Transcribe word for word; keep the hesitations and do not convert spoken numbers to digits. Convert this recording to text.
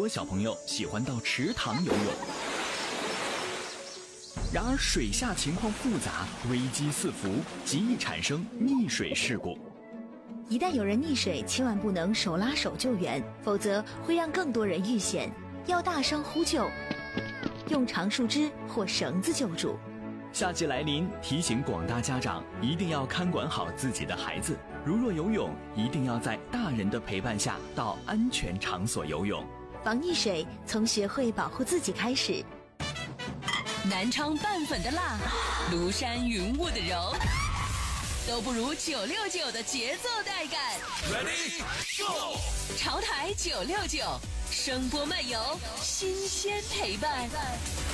小朋友喜欢到池塘游泳。然而水下情况复杂，危机四伏，极易产生溺水事故。 一旦有人溺水，千万不能手拉手救援，否则会让更多人遇险。要大声呼救，用长树枝或绳子救助。 夏季来临，提醒广大家长一定要看管好自己的孩子。如若游泳，一定要在大人的陪伴下到安全场所游泳。 防溺水从学会保护自己开始。 南昌拌粉的辣，庐山云雾的柔，都不如九六九的节奏带感。 Ready go！ 潮台九六九，声波漫游，新鲜陪伴。